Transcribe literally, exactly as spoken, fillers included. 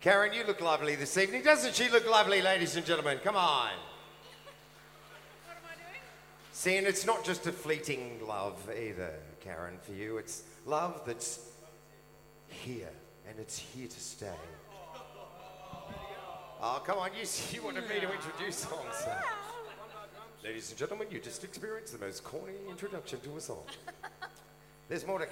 Karen, you look lovely this evening. Doesn't she look lovely, ladies and gentlemen? Come on. What am I doing? See, and it's not just a fleeting love either, Karen, for you. It's love that's here, and it's here to stay. Oh, come on, you, you wanted me to introduce songs. So. Ladies and gentlemen, you just experienced the most corny introduction to a song. There's more to come.